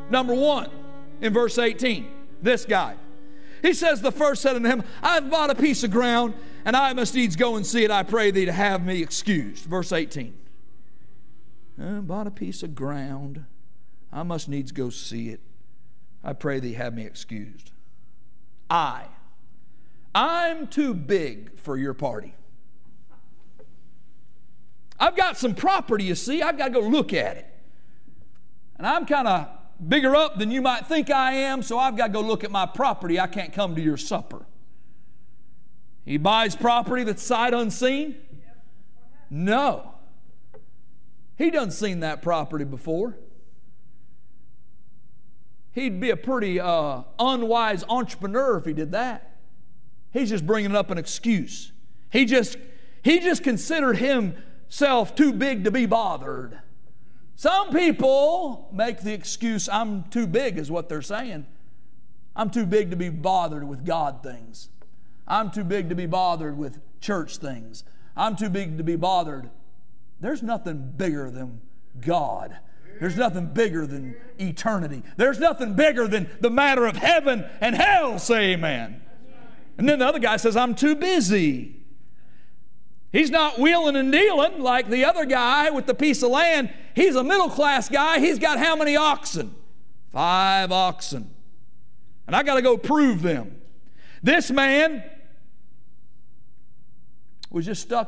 Number one, in verse 18, this guy. He says, the first said unto him, I have bought a piece of ground, and I must needs go and see it. I pray thee to have me excused. Verse 18. I bought a piece of ground. I must needs go see it. I pray thee have me excused. I'm too big for your party. I've got some property, you see. I've got to go look at it. And I'm kind of bigger up than you might think I am, so I've got to go look at my property. I can't come to your supper. He buys property that's sight unseen? No. He doesn't seen that property before. He'd be a pretty unwise entrepreneur if he did that. He's just bringing up an excuse. He just considered himself too big to be bothered. Some people make the excuse, I'm too big is what they're saying. I'm too big to be bothered with God things. I'm too big to be bothered with church things. I'm too big to be bothered. There's nothing bigger than God. There's nothing bigger than eternity. There's nothing bigger than the matter of heaven and hell. Say amen. And then the other guy says, I'm too busy. He's not wheeling and dealing like the other guy with the piece of land. He's a middle-class guy. He's got how many oxen? 5 oxen. And I got to go prove them. This man was just stuck